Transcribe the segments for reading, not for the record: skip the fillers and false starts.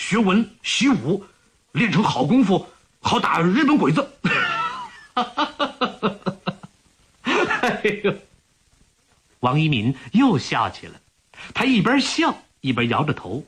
学文习武，练成好功夫，好打日本鬼子。 哎呦，王一民又笑起来，他一边笑一边摇着头。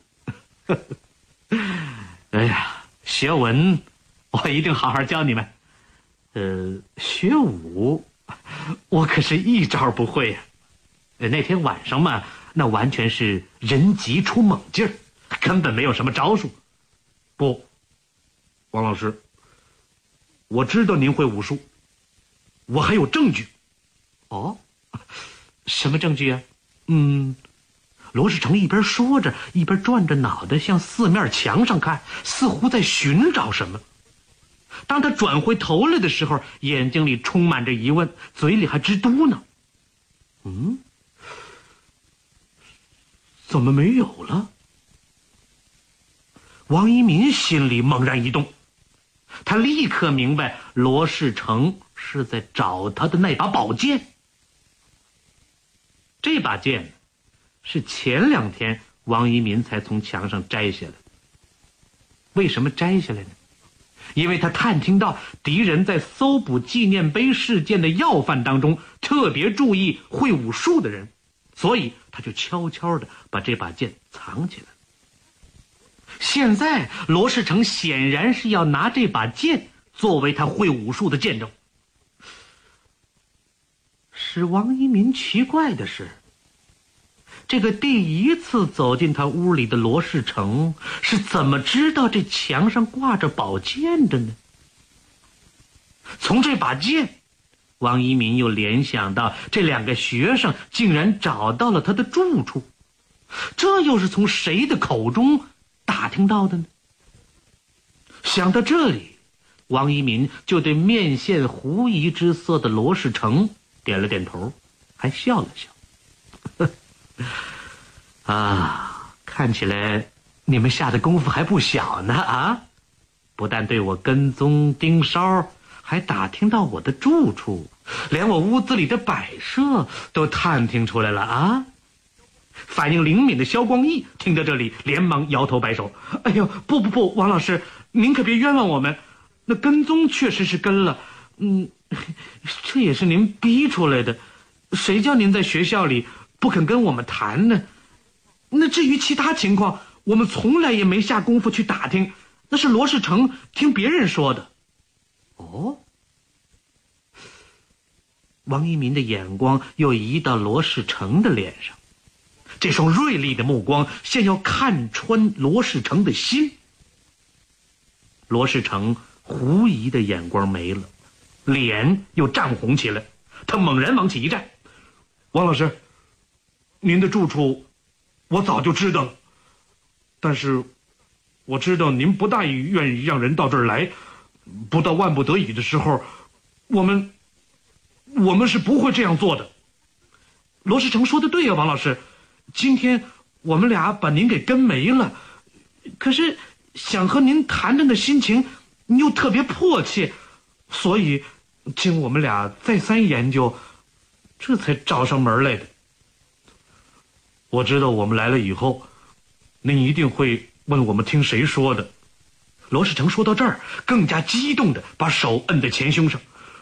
哎呀，学文我一定好好教你们。学武我可是一招不会呀。那天晚上嘛，那完全是人急出猛劲儿，根本没有什么招数。 不，王老师，我知道您会武术，我还有证据。 哦，什么证据啊？ 罗世成一边说着，一边转着脑袋向四面墙上看，似乎在寻找什么。当他转回头来的时候，眼睛里充满着疑问，嘴里还直嘟囔：“怎么没有了？”王一民心里猛然一动，他立刻明白罗世成是在找他的那把宝剑。这把剑是前2天王一民才从墙上摘下来。为什么摘下来呢？因为他探听到敌人在搜捕纪念碑事件的要犯当中特别注意会武术的人，所以他就悄悄地把这把剑藏起来。现在罗世成显然是要拿这把剑作为他会武术的见证。使王一民奇怪的是，这个第一次走进他屋里的罗世成是怎么知道这墙上挂着宝剑的呢？从这把剑，王一民又联想到这2个学生竟然找到了他的住处，这又是从谁的口中打听到的呢？想到这里，王一民就对面现狐疑之色的罗世成点了点头，还笑了笑。看起来你们下的功夫还不小呢啊！不但对我跟踪盯梢，还打听到我的住处，连我屋子里的摆设都探听出来了啊！反应灵敏的萧光义听到这里，连忙摇头摆手：“哎呦，不，王老师，您可别冤枉我们。那跟踪确实是跟了，这也是您逼出来的。谁叫您在学校里不肯跟我们谈呢？那至于其他情况，我们从来也没下功夫去打听，那是罗世成听别人说的。”哦，王一民的眼光又移到罗世成的脸上，这双锐利的目光像要看穿罗世成的心。罗世成狐疑的眼光没了，脸又涨红起来，他猛然往起一站：“王老师，您的住处我早就知道了，但是我知道您不大愿意让人到这儿来，不到万不得已的时候，我们是不会这样做的。”罗世成说的对呀，王老师，今天我们俩把您给跟没了，可是想和您谈谈的心情又特别迫切，所以经我们俩再三研究，这才找上门来的。我知道我们来了以后，您一定会问我们听谁说的。罗世成说到这儿，更加激动地把手摁在前胸上：“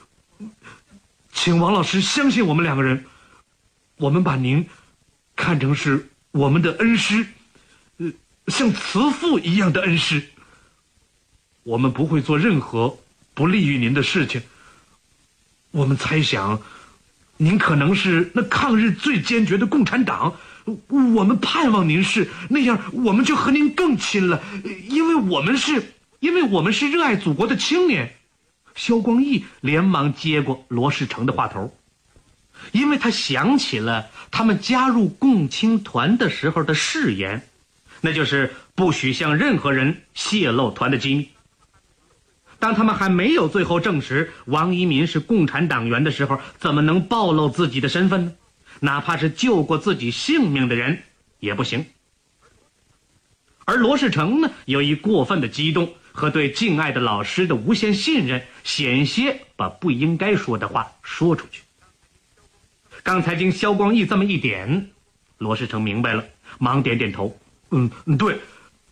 请王老师相信我们2个人，我们把您看成是我们的恩师，像慈父一样的恩师。我们不会做任何不利于您的事情。我们猜想，您可能是那抗日最坚决的共产党，我们盼望您是那样，我们就和您更亲了，因为我们是热爱祖国的青年。”萧光义连忙接过罗世成的话头，因为他想起了他们加入共青团的时候的誓言，那就是不许向任何人泄露团的机密。当他们还没有最后证实王一民是共产党员的时候，怎么能暴露自己的身份呢？哪怕是救过自己性命的人也不行。而罗世成呢，由于过分的激动和对敬爱的老师的无限信任，险些把不应该说的话说出去。刚才经萧光义这么一点，罗世成明白了，忙点点头：“对，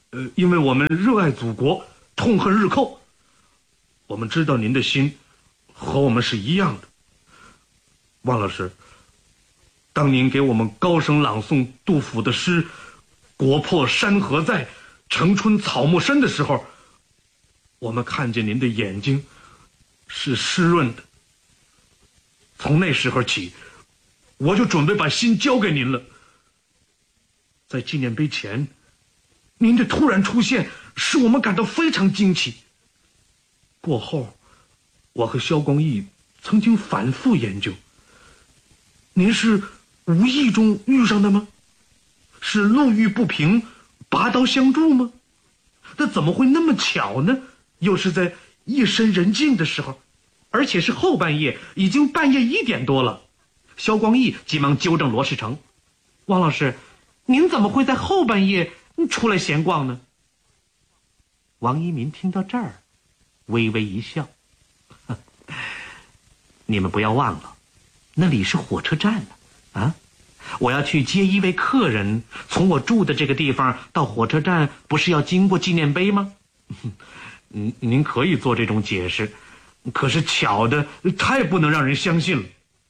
因为我们热爱祖国，痛恨日寇。我们知道您的心和我们是一样的。王老师，当您给我们高声朗诵杜甫的诗“国破山河在，城春草木深”的时候，我们看见您的眼睛是湿润的。从那时候起，我就准备把心交给您了。在纪念碑前，您的突然出现使我们感到非常惊奇。过后，我和萧光义曾经反复研究，您是无意中遇上的吗？是路遇不平，拔刀相助吗？那怎么会那么巧呢？又是在夜深人静的时候， 而且是后半夜，已经半夜1点多了。萧光义急忙纠正罗世成：“王老师，您怎么会在后半夜出来闲逛呢？”王一民听到这儿，微微一笑：“你们不要忘了，那里是火车站呢，啊！我要去接一位客人，从我住的这个地方到火车站，不是要经过纪念碑吗？” 您可以做这种解释，可是巧的太不能让人相信了。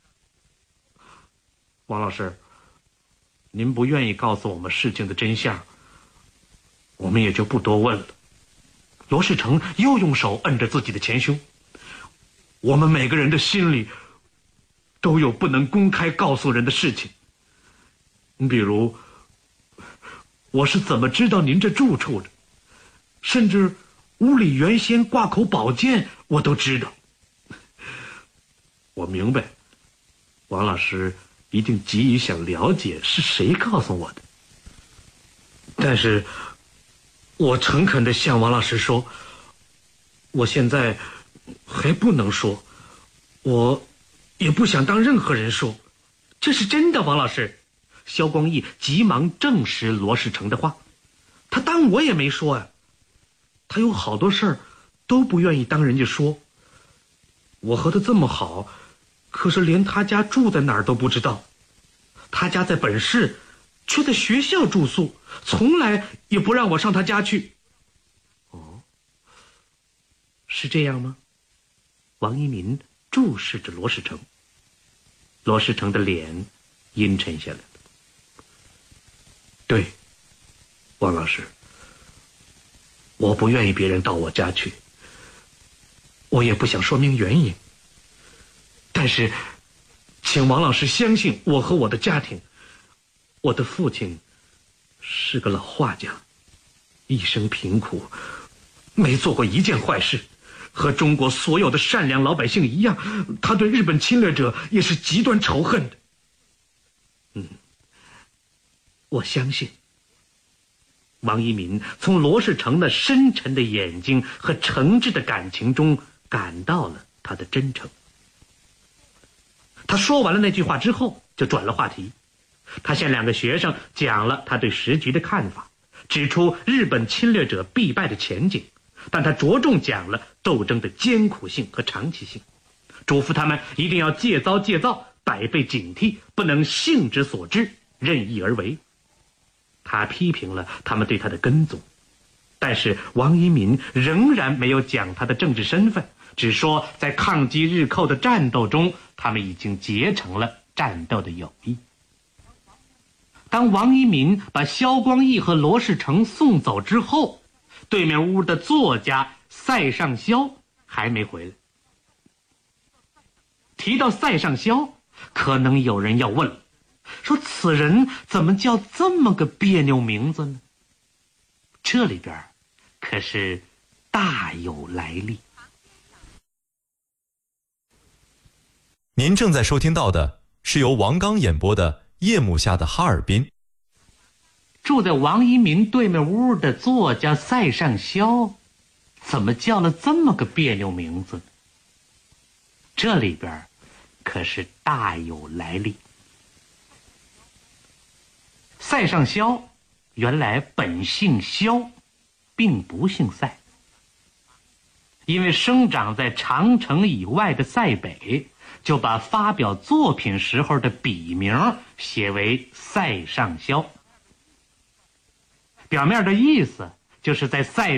王老师，您不愿意告诉我们事情的真相，我们也就不多问了。 罗世成又用手摁着自己的前胸。 我们每个人的心里都有不能公开告诉人的事情。你比如，我是怎么知道您这住处的，甚至屋里原先挂口宝剑我都知道。我明白，王老师一定急于想了解是谁告诉我的。但是我诚恳地向王老师说，我现在还不能说，我也不想当任何人说。 这是真的，王老师。萧光义急忙证实罗世成的话，他当我也没说啊。 他有好多事儿都不愿意当人家说。我和他这么好，可是连他家住在哪儿都不知道。他家在本市，却在学校住宿，从来也不让我上他家去。 哦，是这样吗？王一民注视着罗世成。罗世成的脸阴沉下来了。 对，王老师，我不愿意别人到我家去，我也不想说明原因。但是，请王老师相信我和我的家庭。我的父亲是个老画家，一生贫苦，没做过一件坏事，和中国所有的善良老百姓一样，他对日本侵略者也是极端仇恨的。 我相信。王一民从罗世成那深沉的眼睛和诚挚的感情中感到了他的真诚。他说完了那句话之后，就转了话题。他向2个学生讲了他对时局的看法，指出日本侵略者必败的前景，但他着重讲了斗争的艰苦性和长期性，嘱咐他们一定要戒躁戒躁，百倍警惕，不能性之所至，任意而为。他批评了他们对他的跟踪，但是王一民仍然没有讲他的政治身份，只说在抗击日寇的战斗中，他们已经结成了战斗的友谊。当王一民把萧光义和罗世成送走之后，对面屋的作家塞尚肖还没回来。提到塞尚肖，可能有人要问了，说此人怎么叫这么个别扭名字呢？这里边可是大有来历。 您正在收听到的是由王刚演播的《夜幕下的哈尔滨》。 住在王一民对面屋的作家塞尚肖，怎么叫了这么个别扭名字呢？这里边可是大有来历。塞尚肖原来本姓萧，并不姓塞。因为生长在长城以外的塞北，就把发表作品时候的笔名写为塞尚肖。表面的意思就是在赛